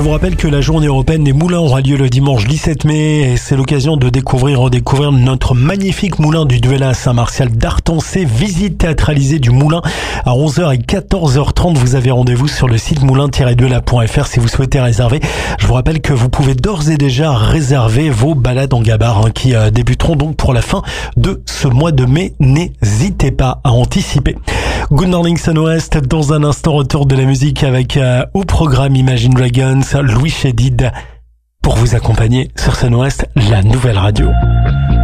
vous rappelle que la journée européenne des moulins aura lieu le dimanche 17 mai et c'est l'occasion de redécouvrir notre magnifique moulin du Duel à Saint-Martial d'Artancé. Visite théâtralisée du moulin à 11h et 14h30. Vous avez rendez-vous sur le site moulin-duela.fr si vous souhaitez réserver. Je vous rappelle que vous pouvez d'ores et déjà réserver vos balades en gabar qui débuteront donc pour la fin de ce mois de mai. N'hésitez pas à anticiper. Good Morning Sun-Ouest, dans un instant retour de la musique avec au programme Imagine Dragons, Louis Chédid pour vous accompagner sur Sun-Ouest, la nouvelle radio.